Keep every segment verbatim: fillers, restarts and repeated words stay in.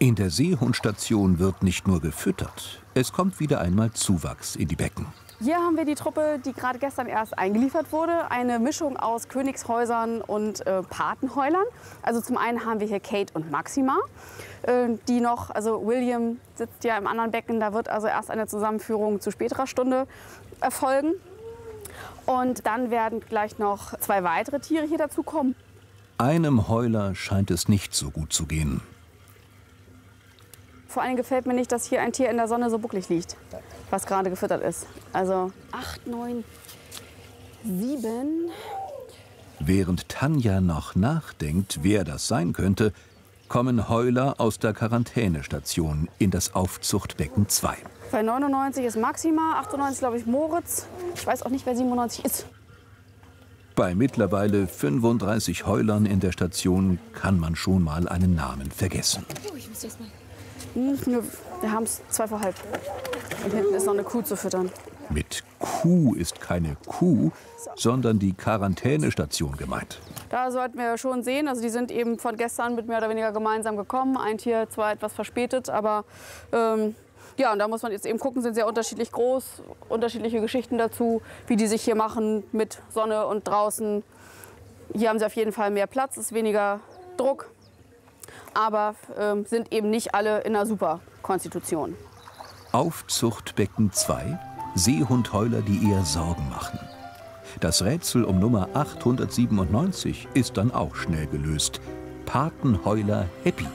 In der Seehundstation wird nicht nur gefüttert, es kommt wieder einmal Zuwachs in die Becken. Hier haben wir die Truppe, die gerade gestern erst eingeliefert wurde. Eine Mischung aus Königshäusern und äh, Patenheulern. Also zum einen haben wir hier Kate und Maxima, äh, die noch, also William sitzt ja im anderen Becken, da wird also erst eine Zusammenführung zu späterer Stunde erfolgen. Und dann werden gleich noch zwei weitere Tiere hier dazukommen. Einem Heuler scheint es nicht so gut zu gehen. Vor allem gefällt mir nicht, dass hier ein Tier in der Sonne so bucklig liegt, was gerade gefüttert ist. Also acht, neun, sieben. Während Tanja noch nachdenkt, wer das sein könnte, kommen Heuler aus der Quarantänestation in das Aufzuchtbecken zwei. Bei neunundneunzig ist Maxima, achtundneunzig glaube ich Moritz. Ich weiß auch nicht, wer siebenundneunzig ist. Bei mittlerweile fünfunddreißig Heulern in der Station kann man schon mal einen Namen vergessen. Oh, ich muss das mal. Wir haben es zwei vor halb. Und hinten ist noch eine Kuh zu füttern. Mit Kuh ist keine Kuh, sondern die Quarantänestation gemeint. Da sollten wir schon sehen, also die sind eben von gestern mit mehr oder weniger gemeinsam gekommen. Ein Tier zwar etwas verspätet, aber ähm, ja, und da muss man jetzt eben gucken, sind sehr unterschiedlich groß, unterschiedliche Geschichten dazu, wie die sich hier machen mit Sonne und draußen. Hier haben sie auf jeden Fall mehr Platz, ist weniger Druck. Aber ähm, sind eben nicht alle in einer super Konstitution. Aufzuchtbecken zwei, Seehundheuler, die eher Sorgen machen. Das Rätsel um Nummer achthundertsiebenundneunzig ist dann auch schnell gelöst. Patenheuler Happy.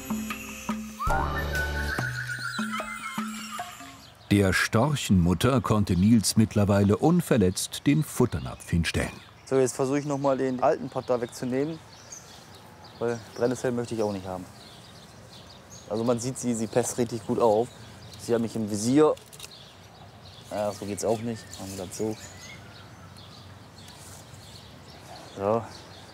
Der Storchenmutter konnte Nils mittlerweile unverletzt den Futternapf hinstellen. So, jetzt versuche ich noch mal den alten Pott da wegzunehmen. Weil Brennnesseln möchte ich auch nicht haben. Also man sieht sie, sie passt richtig gut auf. Sie hat mich im Visier. Ja, so geht's auch nicht. Machen wir das so. So.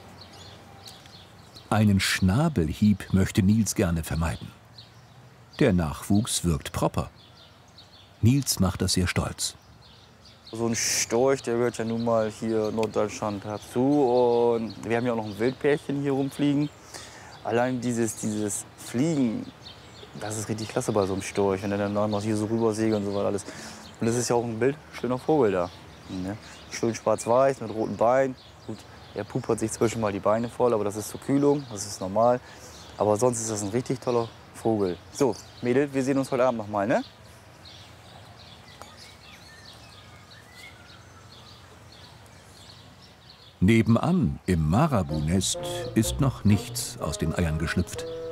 Einen Schnabelhieb möchte Nils gerne vermeiden. Der Nachwuchs wirkt proper. Nils macht das sehr stolz. So ein Storch, der gehört ja nun mal hier in Norddeutschland dazu. Und wir haben ja auch noch ein Wildpärchen hier rumfliegen. Allein dieses, dieses Fliegen, das ist richtig klasse bei so einem Storch, wenn der dann noch hier so rüber segelt und so weiter alles. Und das ist ja auch ein Bild, schöner Vogel da. Ja, schön schwarz-weiß mit roten Beinen. Gut, er pupert sich zwischen mal die Beine voll, aber das ist zur Kühlung, das ist normal. Aber sonst ist das ein richtig toller Vogel. So, Mädel, wir sehen uns heute Abend noch mal, ne? Nebenan, im Marabu-Nest, ist noch nichts aus den Eiern geschlüpft.